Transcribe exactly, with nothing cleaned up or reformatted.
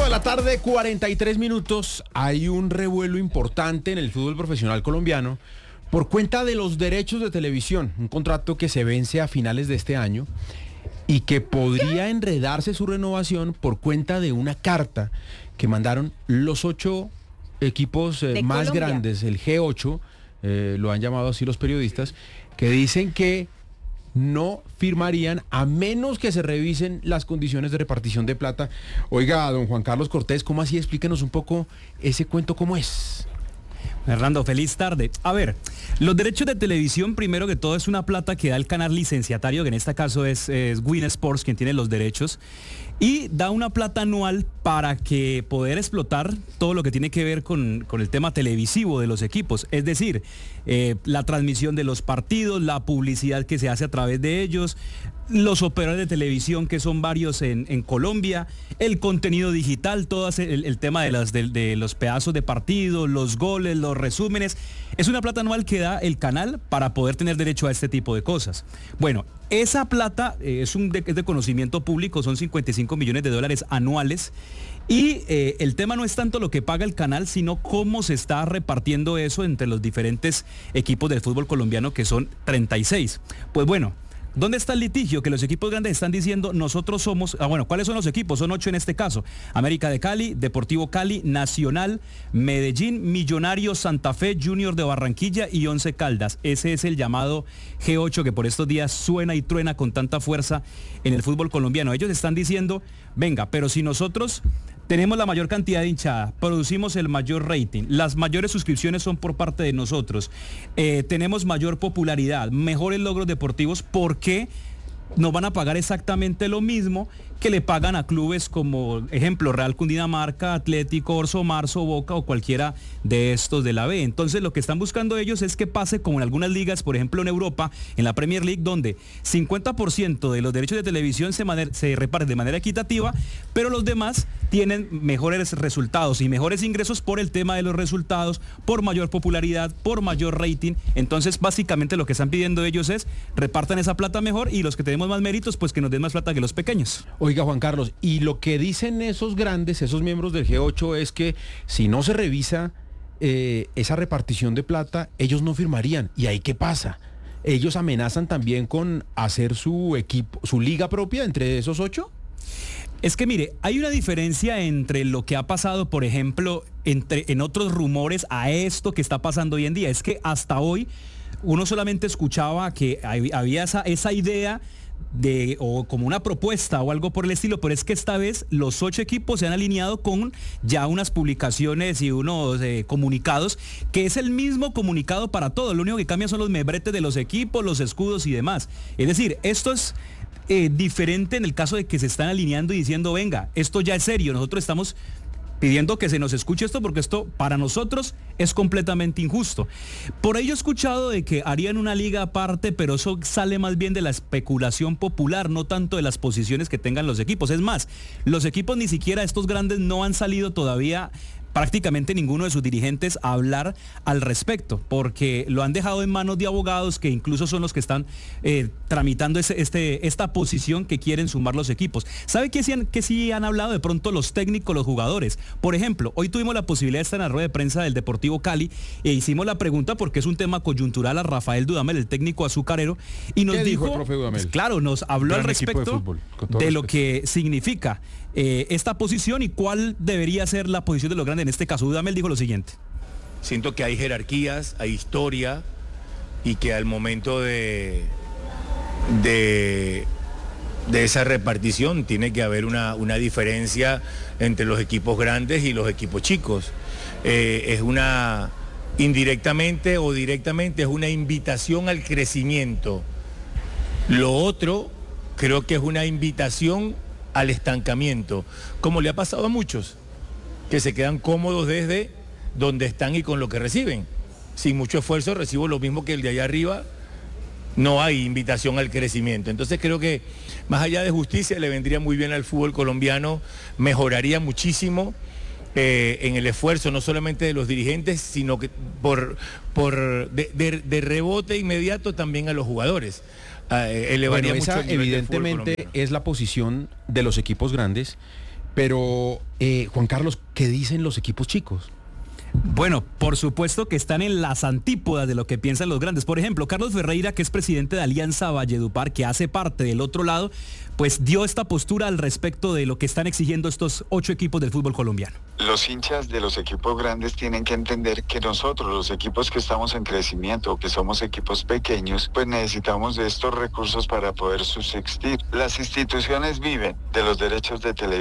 de la tarde, cuarenta y tres minutos. Hay un revuelo importante en el fútbol profesional colombiano por cuenta de los derechos de televisión. Un contrato que se vence a finales de este año y que podría enredarse su renovación por cuenta de una carta que mandaron los ocho equipos eh, más Colombia. grandes, el G ocho, eh, lo han llamado así los periodistas, que dicen que no firmarían a menos que se revisen las condiciones de repartición de plata. Oiga, don Juan Carlos Cortés, ¿cómo así? Explíquenos un poco ese cuento, ¿cómo es? Fernando, feliz tarde. A ver, los derechos de televisión, primero que todo, es una plata que da el canal licenciatario, que en este caso es, es Win Sports quien tiene los derechos, y da una plata anual para que poder explotar todo lo que tiene que ver con, con el tema televisivo de los equipos, es decir, eh, la transmisión de los partidos, la publicidad que se hace a través de ellos, los operadores de televisión, que son varios en, en Colombia, el contenido digital, todo el, el tema de, las, de, de los pedazos de partido, los goles, los resúmenes. Es una plata anual que da el canal para poder tener derecho a este tipo de cosas. Bueno, esa plata eh, es, un de, es de conocimiento público, son cincuenta y cinco millones de dólares anuales. Y eh, el tema no es tanto lo que paga el canal, sino cómo se está repartiendo eso entre los diferentes equipos del fútbol colombiano, que son treinta y seis. Pues bueno, ¿dónde está el litigio? Que los equipos grandes están diciendo, nosotros somos, ah bueno, ¿cuáles son los equipos? Son ocho en este caso: América de Cali, Deportivo Cali, Nacional, Medellín, Millonarios, Santa Fe, Junior de Barranquilla y Once Caldas. Ese es el llamado G ocho que por estos días suena y truena con tanta fuerza en el fútbol colombiano. Ellos están diciendo, venga, pero si nosotros tenemos la mayor cantidad de hinchada, producimos el mayor rating, las mayores suscripciones son por parte de nosotros, eh, tenemos mayor popularidad, mejores logros deportivos, ¿por qué nos van a pagar exactamente lo mismo que le pagan a clubes como, ejemplo, Real Cundinamarca, Atlético, Orso Marzo, Boca o cualquiera de estos de la B? Entonces lo que están buscando ellos es que pase como en algunas ligas, por ejemplo en Europa, en la Premier League, donde cincuenta por ciento de los derechos de televisión se, se reparten de manera equitativa, pero los demás tienen mejores resultados y mejores ingresos por el tema de los resultados, por mayor popularidad, por mayor rating. Entonces básicamente lo que están pidiendo ellos es repartan esa plata mejor y los que tenemos más méritos, pues que nos den más plata que los pequeños. Oiga, Juan Carlos, y lo que dicen esos grandes, esos miembros del G ocho, es que si no se revisa eh, esa repartición de plata, ellos no firmarían. ¿Y ahí qué pasa? ¿Ellos amenazan también con hacer su equipo, su liga propia entre esos ocho? Es que mire, hay una diferencia entre lo que ha pasado, por ejemplo, entre, en otros rumores a esto que está pasando hoy en día. Es que hasta hoy uno solamente escuchaba que había esa, esa idea de o como una propuesta o algo por el estilo, pero es que esta vez los ocho equipos se han alineado con ya unas publicaciones y unos eh, comunicados, que es el mismo comunicado para todos. Lo único que cambia son los membretes de los equipos, los escudos y demás. Es decir, esto es eh, diferente en el caso de que se están alineando y diciendo, venga, esto ya es serio, nosotros estamos pidiendo que se nos escuche esto porque esto para nosotros es completamente injusto. Por ello he escuchado de que harían una liga aparte, pero eso sale más bien de la especulación popular, no tanto de las posiciones que tengan los equipos. Es más, los equipos ni siquiera estos grandes no han salido todavía prácticamente ninguno de sus dirigentes a hablar al respecto, porque lo han dejado en manos de abogados que incluso son los que están eh, tramitando ese, este, esta posición que quieren sumar los equipos. ¿Sabe qué sí, han, qué sí han hablado de pronto los técnicos, los jugadores? Por ejemplo, hoy tuvimos la posibilidad de estar en la rueda de prensa del Deportivo Cali e hicimos la pregunta porque es un tema coyuntural a Rafael Dudamel, el técnico azucarero, y nos ¿Qué dijo, dijo el profe Dudamel? Pues, claro, nos habló Gran al respecto de, fútbol, de lo que significa eh, esta posición y cuál debería ser la posición de los grandes. En este caso, Dudamel dijo lo siguiente. Siento que hay jerarquías, hay historia y que al momento de, de, de esa repartición tiene que haber una, una diferencia entre los equipos grandes y los equipos chicos. Eh, es una, indirectamente o directamente, es una invitación al crecimiento. Lo otro, creo que es una invitación al estancamiento, como le ha pasado a muchos, que se quedan cómodos desde donde están y con lo que reciben. Sin mucho esfuerzo recibo lo mismo que el de allá arriba, no hay invitación al crecimiento. Entonces creo que más allá de justicia le vendría muy bien al fútbol colombiano, mejoraría muchísimo eh, en el esfuerzo no solamente de los dirigentes, sino que por, por de, de, de rebote inmediato también a los jugadores. Eh, elevaría bueno, esa mucho el nivel evidentemente es la posición de los equipos grandes, Pero, eh, Juan Carlos, ¿qué dicen los equipos chicos? Bueno, por supuesto que están en las antípodas de lo que piensan los grandes. Por ejemplo, Carlos Ferreira, que es presidente de Alianza Valledupar, que hace parte del otro lado, pues dio esta postura al respecto de lo que están exigiendo estos ocho equipos del fútbol colombiano. Los hinchas de los equipos grandes tienen que entender que nosotros, los equipos que estamos en crecimiento, o que somos equipos pequeños, pues necesitamos de estos recursos para poder subsistir. Las instituciones viven de los derechos de televisión.